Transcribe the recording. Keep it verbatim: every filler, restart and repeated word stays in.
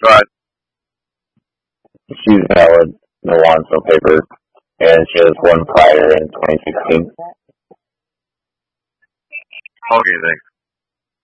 Right. She's valid, no wants, no papers, and she has one prior in twenty sixteen. Okay, thanks.